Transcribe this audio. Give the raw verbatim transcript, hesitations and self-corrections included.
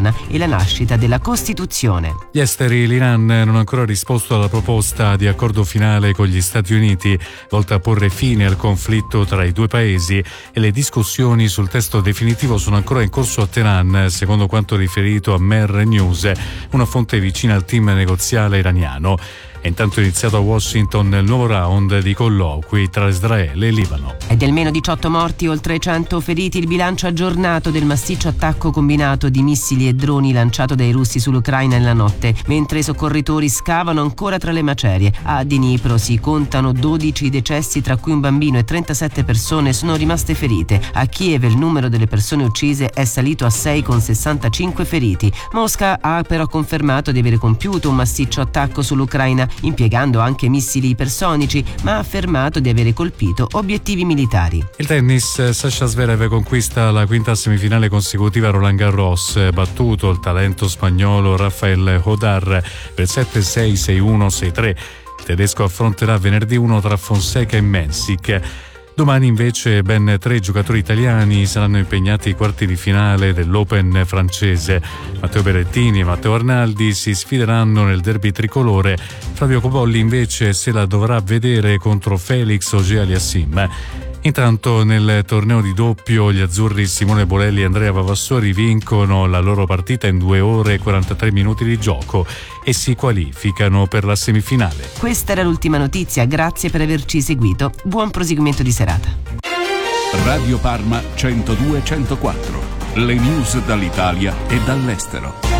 italiana e la nascita della Costituzione. Gli esteri, l'Iran non ha ancora risposto alla proposta di accordo finale con gli Stati Uniti volta a porre fine al conflitto tra i due paesi e le discussioni sul testo definitivo sono ancora in corso a Teheran, secondo quanto riferito a Mer News, una fonte vicina al team negoziale iraniano. È intanto iniziato a Washington il nuovo round di colloqui tra Israele e Libano. È di almeno diciotto morti, oltre cento feriti il bilancio aggiornato del massiccio attacco combinato di missili e droni lanciato dai russi sull'Ucraina nella notte, mentre i soccorritori scavano ancora tra le macerie. A Dnipro si contano dodici decessi, tra cui un bambino, e trentasette persone sono rimaste ferite. A Kiev il numero delle persone uccise è salito a sei, con sessantacinque feriti. Mosca ha però confermato di avere compiuto un massiccio attacco sull'Ucraina, impiegando anche missili ipersonici, ma ha affermato di avere colpito obiettivi militari. Il tennis, Sasha Zverev conquista la quinta semifinale consecutiva a Roland Garros, battuto il talento spagnolo Rafael Hodar per sette sei, sei uno, sei tre. Il tedesco affronterà venerdì uno tra Fonseca e Mensik. Domani invece ben tre giocatori italiani saranno impegnati ai quarti di finale dell'Open francese. Matteo Berrettini e Matteo Arnaldi si sfideranno nel derby tricolore. Flavio Cobolli invece se la dovrà vedere contro Felix Auger-Aliassime. Intanto nel torneo di doppio gli azzurri Simone Bolelli e Andrea Vavassori vincono la loro partita in due ore e quarantatré minuti di gioco e si qualificano per la semifinale. Questa era l'ultima notizia, grazie per averci seguito. Buon proseguimento di serata. Radio Parma centodue centoquattro, le news dall'Italia e dall'estero.